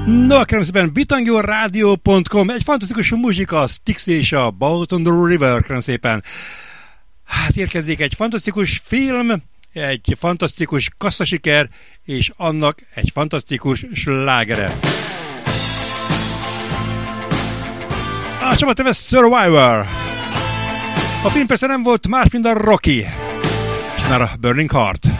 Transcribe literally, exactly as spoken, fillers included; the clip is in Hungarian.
No, kérem szépen, bitangyoradio pont com, egy fantasztikus muzsika, Styx és a Boat on the River, kérem szépen. Hát érkezik egy fantasztikus film, egy fantasztikus kasszasiker, és annak egy fantasztikus slágere. A csapat neve Survivor. A film persze nem volt más, mint a Rocky, és már a Burning Heart.